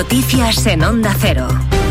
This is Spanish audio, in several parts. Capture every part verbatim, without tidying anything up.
Noticias en Onda Cero.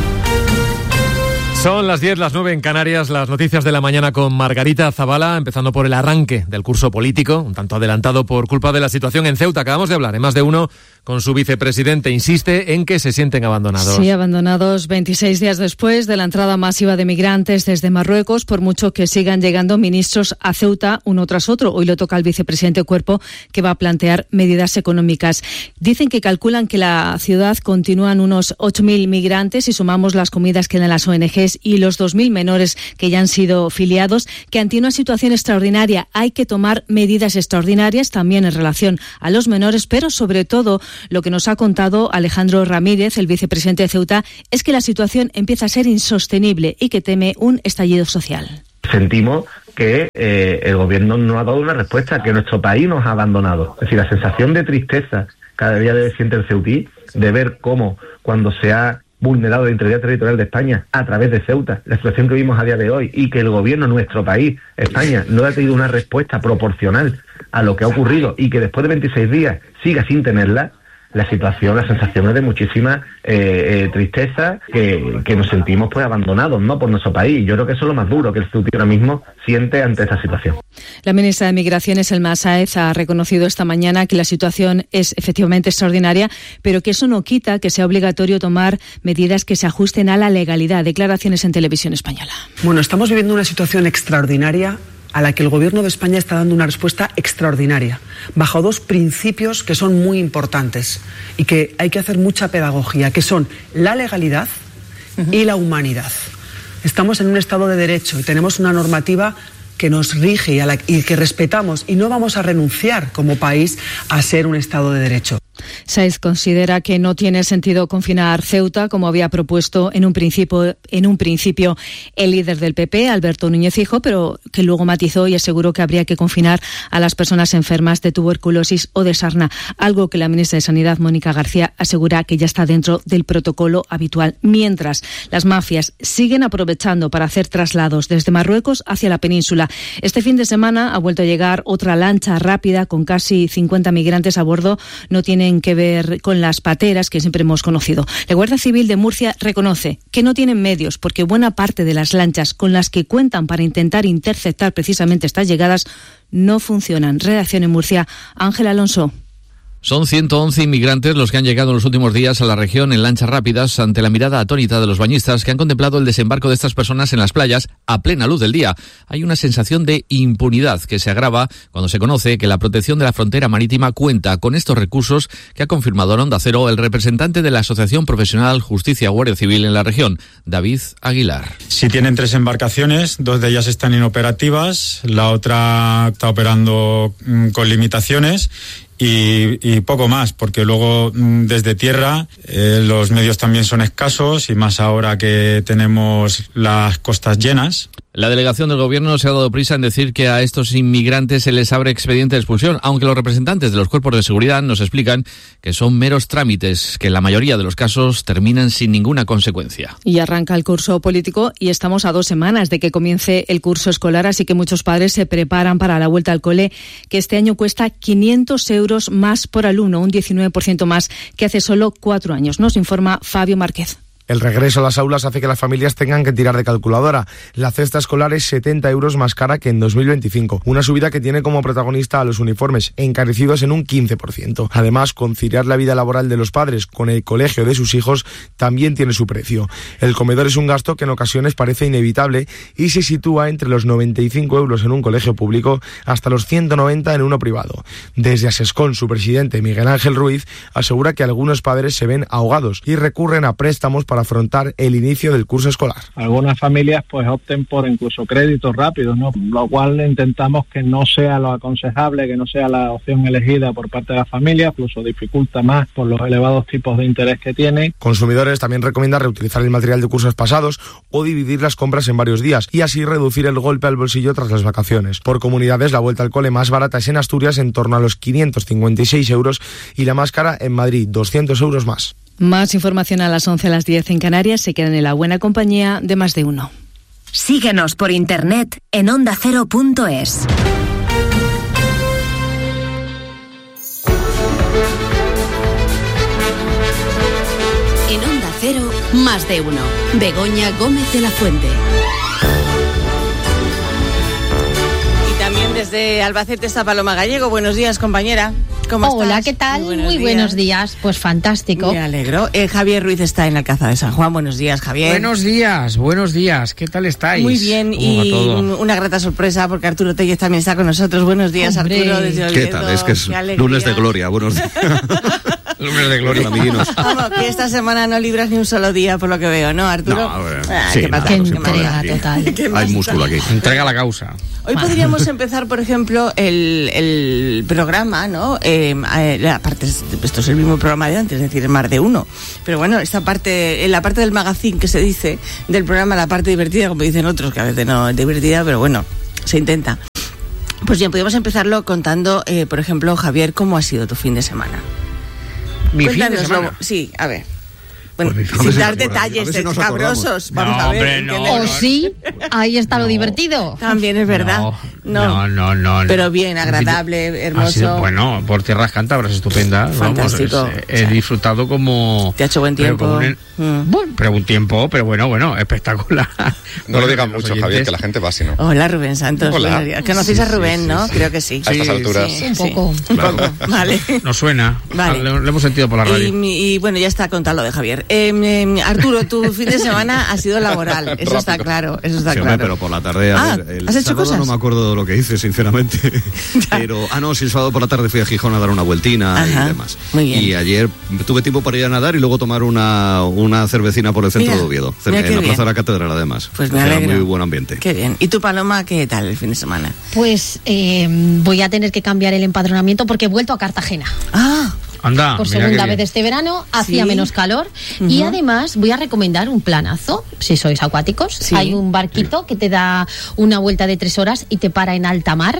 Son las diez, las nueve en Canarias, las noticias de la mañana con Margarita Zavala, empezando por el arranque del curso político, un tanto adelantado por culpa de la situación en Ceuta. Acabamos de hablar en Más de Uno con su vicepresidente. Insiste en que se sienten abandonados. Sí, abandonados veintiséis días después de la entrada masiva de migrantes desde Marruecos, por mucho que sigan llegando ministros a Ceuta uno tras otro. Hoy le toca al vicepresidente Cuerpo, que va a plantear medidas económicas. Dicen que calculan que la ciudad continúan unos ocho mil migrantes, y sumamos las comidas que dan las O N Ges y los dos mil menores que ya han sido filiados, que ante una situación extraordinaria hay que tomar medidas extraordinarias también en relación a los menores, pero sobre todo lo que nos ha contado Alejandro Ramírez, el vicepresidente de Ceuta, es que la situación empieza a ser insostenible y que teme un estallido social. Sentimos que eh, el gobierno no ha dado una respuesta, que nuestro país nos ha abandonado. Es decir, la sensación de tristeza cada día debe siente el ceutí de ver cómo cuando se ha vulnerado la integridad territorial de España a través de Ceuta, la situación que vimos a día de hoy, y que el gobierno, nuestro país, España, no ha tenido una respuesta proporcional a lo que ha ocurrido y que después de veintiséis días siga sin tenerla, la situación, la sensación es de muchísima eh, eh, tristeza, que, que nos sentimos pues abandonados, ¿no?, por nuestro país. Yo creo que eso es lo más duro que el ceutí ahora mismo siente ante esta situación. La ministra de Migraciones, Elma Sáez, ha reconocido esta mañana que la situación es efectivamente extraordinaria, pero que eso no quita que sea obligatorio tomar medidas que se ajusten a la legalidad. Declaraciones en Televisión Española. Bueno, estamos viviendo una situación extraordinaria a la que el Gobierno de España está dando una respuesta extraordinaria, bajo dos principios que son muy importantes y que hay que hacer mucha pedagogía, que son la legalidad uh-huh. y la humanidad. Estamos en un Estado de Derecho y tenemos una normativa que nos rige y, a la, y que respetamos, y no vamos a renunciar como país a ser un Estado de Derecho. Sáez considera que no tiene sentido confinar Ceuta, como había propuesto en un principio, en un principio el líder del P P, Alberto Núñez Feijóo, pero que luego matizó y aseguró que habría que confinar a las personas enfermas de tuberculosis o de sarna, algo que la ministra de Sanidad, Mónica García, asegura que ya está dentro del protocolo habitual. Mientras, las mafias siguen aprovechando para hacer traslados desde Marruecos hacia la península. Este fin de semana ha vuelto a llegar otra lancha rápida con casi cincuenta migrantes a bordo. No tienen que ver con las pateras que siempre hemos conocido. La Guardia Civil de Murcia reconoce que no tienen medios porque buena parte de las lanchas con las que cuentan para intentar interceptar precisamente estas llegadas no funcionan. Redacción en Murcia, Ángel Alonso. Son ciento once inmigrantes los que han llegado en los últimos días a la región en lanchas rápidas ante la mirada atónita de los bañistas que han contemplado el desembarco de estas personas en las playas a plena luz del día. Hay una sensación de impunidad que se agrava cuando se conoce que la protección de la frontera marítima cuenta con estos recursos que ha confirmado en Onda Cero el representante de la Asociación Profesional Justicia Guardia Civil en la región, David Aguilar. Si tienen tres embarcaciones, dos de ellas están inoperativas, la otra está operando mmm, con limitaciones. Y, y poco más, porque luego desde tierra eh, los medios también son escasos, y más ahora que tenemos las costas llenas. La delegación del Gobierno se ha dado prisa en decir que a estos inmigrantes se les abre expediente de expulsión, aunque los representantes de los cuerpos de seguridad nos explican que son meros trámites, que en la mayoría de los casos terminan sin ninguna consecuencia. Y arranca el curso político y estamos a dos semanas de que comience el curso escolar, así que muchos padres se preparan para la vuelta al cole, que este año cuesta quinientos euros más por alumno, un diecinueve por ciento más que hace solo cuatro años. Nos informa Fabio Márquez. El regreso a las aulas hace que las familias tengan que tirar de calculadora. La cesta escolar es setenta euros más cara que en dos mil veinticinco, una subida que tiene como protagonista a los uniformes, encarecidos en un quince por ciento. Además, conciliar la vida laboral de los padres con el colegio de sus hijos también tiene su precio. El comedor es un gasto que en ocasiones parece inevitable y se sitúa entre los noventa y cinco euros en un colegio público hasta los ciento noventa en uno privado. Desde Asescon, su presidente Miguel Ángel Ruiz asegura que algunos padres se ven ahogados y recurren a préstamos para afrontar el inicio del curso escolar. Algunas familias pues opten por incluso créditos rápidos, ¿no? Lo cual intentamos que no sea lo aconsejable, que no sea la opción elegida por parte de la familia, incluso dificulta más por los elevados tipos de interés que tiene. Consumidores también recomienda reutilizar el material de cursos pasados o dividir las compras en varios días y así reducir el golpe al bolsillo tras las vacaciones. Por comunidades, la vuelta al cole más barata es en Asturias, en torno a los quinientos cincuenta y seis euros, y la más cara en Madrid, doscientos euros más. Más información a las once, a las diez en Canarias. Se quedan en la buena compañía de Más de Uno. Síguenos por internet en onda cero punto es. Cero, más de uno. Begoña Gómez de la Fuente. También desde Albacete está Paloma Gallego. Buenos días, compañera. ¿Cómo estás? Hola, ¿qué tal? Muy, buenos, Muy días. buenos días. Pues fantástico. Me alegro. Eh, Javier Ruiz está en Alcázar de San Juan. Buenos días, Javier. Buenos días, buenos días. ¿Qué tal estáis? Muy bien y una grata sorpresa porque Arturo Tellez también está con nosotros. Buenos días, Hombre. Arturo. Desde Oviedo. ¿Qué tal? Es que es lunes de gloria. Buenos días. Lunes de gloria, amiguinos. Vamos, que esta semana no libras ni un solo día, por lo que veo, ¿no, Arturo? No, bueno, ah, sí, ¿qué pasa? Qué entrega total. Hay músculo aquí. Entrega la causa. Hoy podríamos empezar, por ejemplo, el, el programa, ¿no? Eh, la parte, esto es el mismo programa de antes, es decir, más de uno. Pero bueno, esta parte, en la parte del magazine que se dice del programa, la parte divertida, como dicen otros, que a veces no es divertida, pero bueno, se intenta. Pues bien, podríamos empezarlo contando, eh, por ejemplo, Javier, ¿cómo ha sido tu fin de semana? ¿Mi fin de semana? Sí, a ver. Bueno, pues sin dar detalles si escabrosos, vamos no, a ver. Hombre, no, ¿O no, sí? Ahí está no, lo divertido. También es verdad. No, no, no, no. no Pero bien, agradable, hermoso. Ha sido, bueno, por tierras cántabras, estupenda. Fantástico. Vamos, es, he o sea, disfrutado como... ¿Te ha hecho buen tiempo? Un, mm. Bueno, pero un tiempo, pero bueno, bueno, espectacular. No bueno, lo digan mucho, oyentes. Javier, que la gente va así, ¿no? Hola, Rubén Santos. Hola. ¿Conocéis sí, a Rubén, sí, no? Sí, Creo que sí. A estas sí, alturas. Sí, un poco. Sí, claro. Un poco, vale. Nos suena. Vale. Lo, lo hemos sentido por la radio. Y, y bueno, ya está contado lo de Javier. Eh, eh, Arturo, tu fin de semana ha sido laboral. Eso está claro, eso está sí, claro. Hombre, pero por la tarde... Ah, ver, el ¿has hecho sábado cosas? No me acuerdo de lo que hice, sinceramente. Pero, ah, no, sí, el sábado por la tarde fui a Gijón a dar una vueltina. Ajá, y demás. Muy bien. Y ayer tuve tiempo para ir a nadar y luego tomar una, una cervecina por el centro mira, de Oviedo, mira en la bien. plaza de la Catedral, además. Pues me Era alegro. muy buen ambiente. Qué bien. ¿Y tu, Paloma, qué tal el fin de semana? Pues eh, voy a tener que cambiar el empadronamiento porque he vuelto a Cartagena. Ah, Anda, por segunda vez este verano, hacía ¿Sí? menos calor. Uh-huh. Y además voy a recomendar un planazo, si sois acuáticos. ¿Sí? Hay un barquito sí. que te da una vuelta de tres horas y te para en alta mar.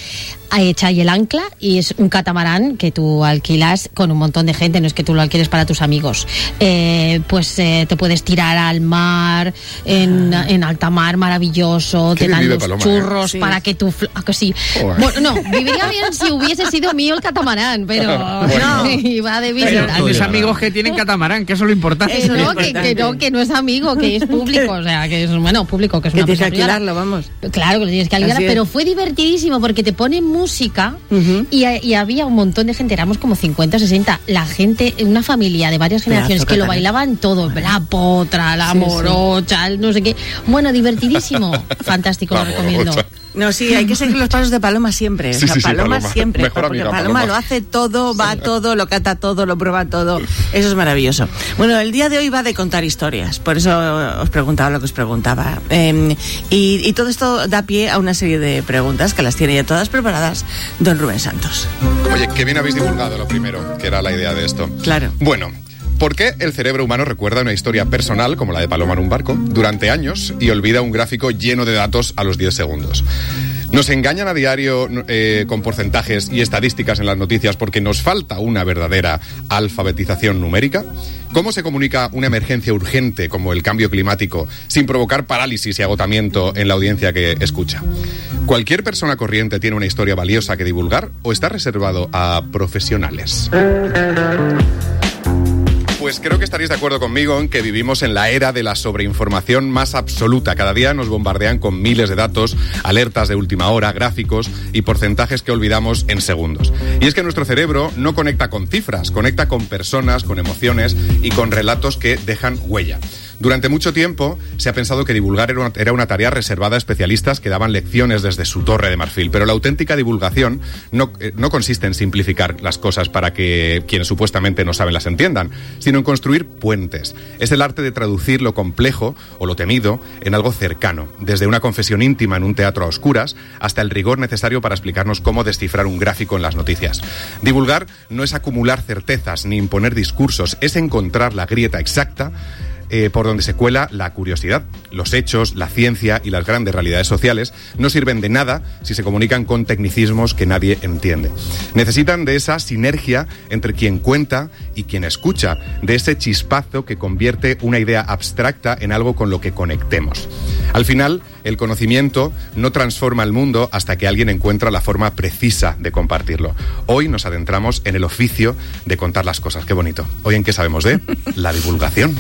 Echa ahí el ancla y es un catamarán que tú alquilas con un montón de gente, no es que tú lo alquiles para tus amigos. Eh, pues eh, te puedes tirar al mar, en, ah. en alta mar, maravilloso, Qué te dan vive, los Paloma, churros ¿eh? Sí. para que tú... Ah, que sí. Bueno, no, viviría bien si hubiese sido mío el catamarán, pero bueno. iba de visita. Pero tienes amigos que tienen catamarán, que eso es lo importante. Eso no, que, que no, que no es amigo, que es público, o sea, que es, bueno, público, que es que una tienes que persona alquilarlo, vamos. Claro que lo tienes que alquilar, pero fue divertidísimo porque te ponen música uh-huh. y, y había un montón de gente, éramos como cincuenta, sesenta, la gente, una familia de varias generaciones que lo bailaban todo, la potra, la sí, morocha, sí. no sé qué. Bueno, divertidísimo, fantástico, lo recomiendo. No, sí, hay que seguir los pasos de Paloma siempre. Sí, o sea, sí, sí, Paloma, Paloma siempre. Mejor porque amiga, Paloma, Paloma lo hace todo, va todo, lo cata todo, lo prueba todo. Eso es maravilloso. Bueno, el día de hoy va de contar historias. Por eso os preguntaba lo que os preguntaba. Eh, y, y todo esto da pie a una serie de preguntas que las tiene ya todas preparadas don Rubén Santos. Oye, qué bien habéis divulgado lo primero, que era la idea de esto. Claro. Bueno, ¿por qué el cerebro humano recuerda una historia personal, como la de Paloma en un barco, durante años y olvida un gráfico lleno de datos a los diez segundos? Nos engañan a diario eh, con porcentajes y estadísticas en las noticias porque nos falta una verdadera alfabetización numérica. ¿Cómo se comunica una emergencia urgente como el cambio climático sin provocar parálisis y agotamiento en la audiencia que escucha? ¿Cualquier persona corriente tiene una historia valiosa que divulgar o está reservado a profesionales? Pues creo que estaréis de acuerdo conmigo en que vivimos en la era de la sobreinformación más absoluta. Cada día nos bombardean con miles de datos, alertas de última hora, gráficos y porcentajes que olvidamos en segundos. Y es que nuestro cerebro no conecta con cifras, conecta con personas, con emociones y con relatos que dejan huella. Durante mucho tiempo se ha pensado que divulgar era una, era una tarea reservada a especialistas que daban lecciones desde su torre de marfil, pero la auténtica divulgación no, eh, no consiste en simplificar las cosas para que quienes supuestamente no saben las entiendan, sino en construir puentes. Es el arte de traducir lo complejo o lo temido en algo cercano, desde una confesión íntima en un teatro a oscuras hasta el rigor necesario para explicarnos cómo descifrar un gráfico en las noticias. Divulgar no es acumular certezas ni imponer discursos, es encontrar la grieta exacta Eh, por donde se cuela la curiosidad. Los hechos, la ciencia y las grandes realidades sociales no sirven de nada si se comunican con tecnicismos que nadie entiende. Necesitan de esa sinergia entre quien cuenta y quien escucha, de ese chispazo que convierte una idea abstracta en algo con lo que conectemos. Al final, el conocimiento no transforma el mundo hasta que alguien encuentra la forma precisa de compartirlo. Hoy nos adentramos en el oficio de contar las cosas. Qué bonito. ¿Hoy en qué sabemos de? La divulgación.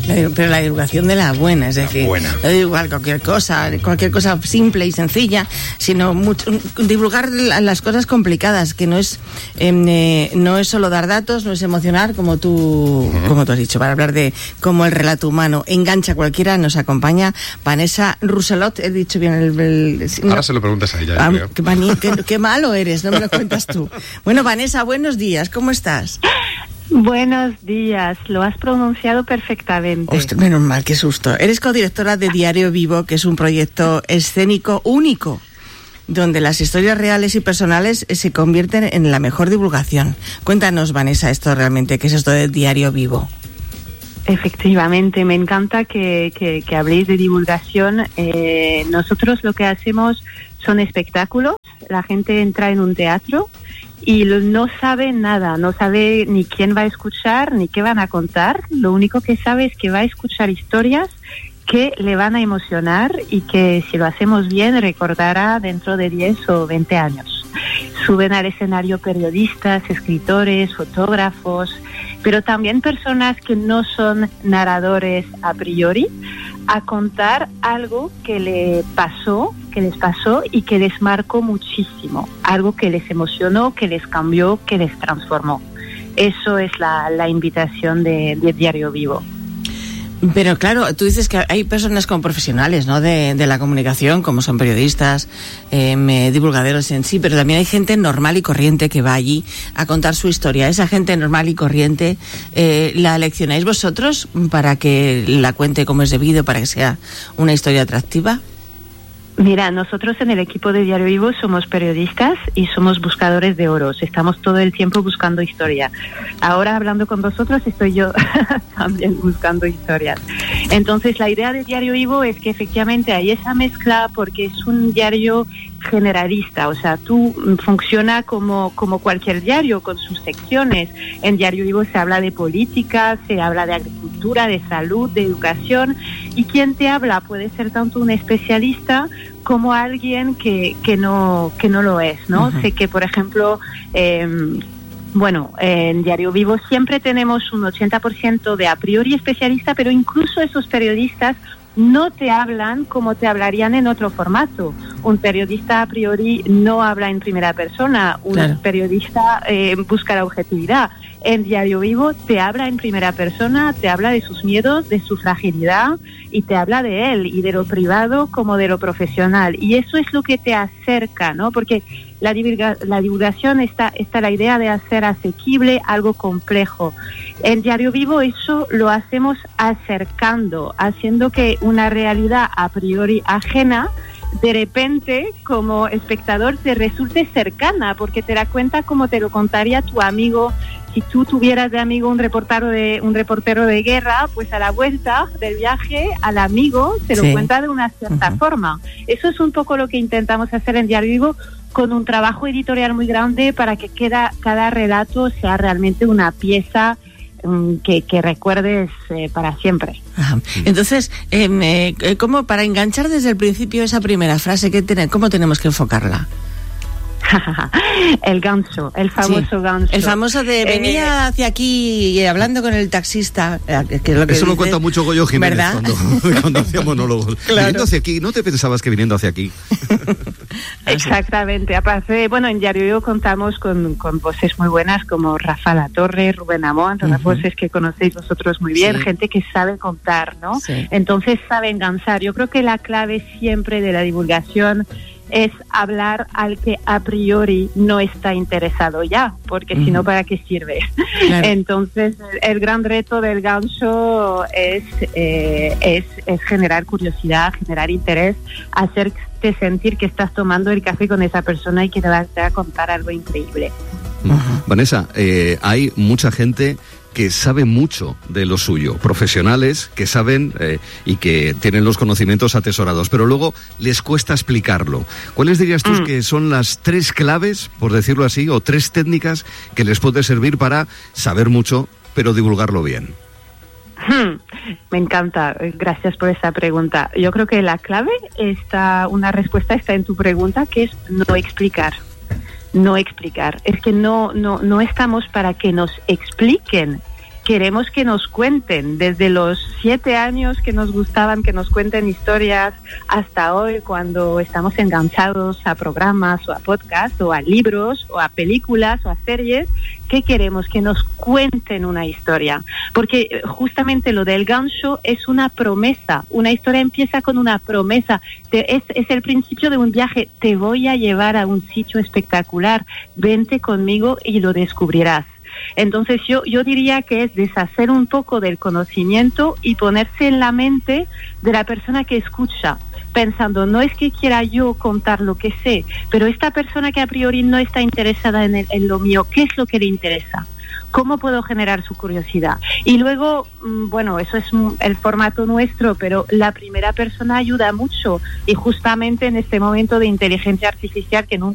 La, pero la divulgación de la buena, es la decir, buena. no igual cualquier cosa, cualquier cosa simple y sencilla, sino mucho, divulgar las cosas complicadas, que no es eh, no es solo dar datos, no es emocionar, como tú uh-huh. como tú has dicho, para hablar de cómo el relato humano engancha a cualquiera. Nos acompaña Vanessa Rousselot, he dicho bien el... el Ahora no, se lo preguntas a ella, ah, yo creo. Qué, mani, qué, qué malo eres, no me lo cuentas tú. Bueno, Vanessa, buenos días, ¿cómo estás? Buenos días, lo has pronunciado perfectamente. Hostia, menos mal, qué susto. Eres codirectora de Diario Vivo, que es un proyecto escénico único, donde las historias reales y personales se convierten en la mejor divulgación. Cuéntanos, Vanessa, esto realmente, ¿qué es esto de Diario Vivo? Efectivamente, me encanta que, que, que habléis de divulgación. Eh, nosotros lo que hacemos son espectáculos, la gente entra en un teatro y no sabe nada, no sabe ni quién va a escuchar, ni qué van a contar. Lo único que sabe es que va a escuchar historias que le van a emocionar y que, si lo hacemos bien, recordará dentro de diez o veinte años. Suben al escenario periodistas, escritores, fotógrafos, pero también personas que no son narradores a priori, a contar algo que le pasó, que les pasó y que les marcó muchísimo, algo que les emocionó, que les cambió, que les transformó. Eso es la, la invitación de, de Diario Vivo. Pero claro, tú dices que hay personas como profesionales, ¿no?, de, de la comunicación, como son periodistas, eh, divulgadores en sí, pero también hay gente normal y corriente que va allí a contar su historia. Esa gente normal y corriente, eh, ¿la leccionáis vosotros para que la cuente como es debido, para que sea una historia atractiva? Mira, nosotros en el equipo de Diario Vivo somos periodistas y somos buscadores de oros. Estamos todo el tiempo buscando historia. Ahora, hablando con vosotros, estoy yo también buscando historias. Entonces, la idea de Diario Vivo es que efectivamente hay esa mezcla, porque es un diario generalista, o sea, tú funciona como, como cualquier diario, con sus secciones. En Diario Vivo se habla de política, se habla de agricultura, de salud, de educación, y quien te habla puede ser tanto un especialista como alguien que, que no que no lo es, ¿no? Uh-huh. Sé que, por ejemplo, eh, bueno, en Diario Vivo siempre tenemos un ochenta por ciento de a priori especialista, pero incluso esos periodistas no te hablan como te hablarían en otro formato. Un periodista a priori no habla en primera persona, un claro. periodista eh, busca la objetividad. En Diario Vivo te habla en primera persona, te habla de sus miedos, de su fragilidad, y te habla de él, y de lo privado como de lo profesional. Y eso es lo que te acerca, ¿no? Porque la, divulga- la divulgación está, está la idea de hacer asequible algo complejo. En Diario Vivo eso lo hacemos acercando, haciendo que una realidad a priori ajena, de repente, como espectador, te resulte cercana, porque te da cuenta como te lo contaría tu amigo. Si tú tuvieras de amigo un reportero de un reportero de guerra, pues a la vuelta del viaje al amigo se lo sí. cuenta de una cierta uh-huh. forma. Eso es un poco lo que intentamos hacer en Diario Vivo, con un trabajo editorial muy grande, para que cada, cada relato sea realmente una pieza um, que, que recuerdes eh, para siempre. Ajá. Entonces, eh, eh, ¿cómo para enganchar desde el principio esa primera frase, que ten- cómo tenemos que enfocarla? El gancho, el famoso sí, gancho. El famoso de venía eh, hacia aquí hablando con el taxista. Que es lo que Eso dices, lo cuenta mucho Goyo Jiménez cuando, cuando hacía monólogos. Claro. Viniendo hacia aquí, ¿no te pensabas que viniendo hacia aquí? Exactamente. Aparte, bueno, en Diario Vivo contamos con, con voces muy buenas como Rafa Latorre, Rubén Amón, todas uh-huh. voces que conocéis vosotros muy bien, sí. gente que sabe contar, ¿no? Sí. Entonces sabe enganchar. Yo creo que la clave siempre de la divulgación es hablar al que a priori no está interesado ya, porque uh-huh. si no, ¿para qué sirve? Claro. Entonces, el, el gran reto del gancho es, eh, es, es generar curiosidad, generar interés, hacerte sentir que estás tomando el café con esa persona y que te va, te va a contar algo increíble. Uh-huh. Vanessa, eh, hay mucha gente que sabe mucho de lo suyo, profesionales que saben eh, y que tienen los conocimientos atesorados, pero luego les cuesta explicarlo. ¿Cuáles dirías tú mm. que son las tres claves, por decirlo así, o tres técnicas que les puede servir para saber mucho, pero divulgarlo bien? Hmm, me encanta, gracias por esa pregunta. Yo creo que la clave está, una respuesta está en tu pregunta, que es no explicar. No explicar. Es que no, no, no estamos para que nos expliquen queremos que nos cuenten, desde los siete años que nos gustaban que nos cuenten historias hasta hoy, cuando estamos enganchados a programas o a podcasts o a libros o a películas o a series. ¿Qué queremos? Que nos cuenten una historia, porque justamente lo del gancho es una promesa. Una historia empieza con una promesa. Te, es, es el principio de un viaje. Te voy a llevar a un sitio espectacular. Vente conmigo y lo descubrirás. Entonces yo, yo diría que es deshacer un poco del conocimiento y ponerse en la mente de la persona que escucha, pensando, no es que quiera yo contar lo que sé, pero esta persona que a priori no está interesada en, el, en lo mío, ¿qué es lo que le interesa? ¿Cómo puedo generar su curiosidad? Y luego, bueno, eso es el formato nuestro, pero la primera persona ayuda mucho, y justamente en este momento de inteligencia artificial que no,